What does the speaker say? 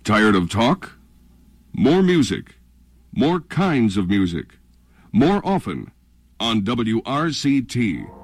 Tired of talk? More music. More kinds of music. More often on WRCT.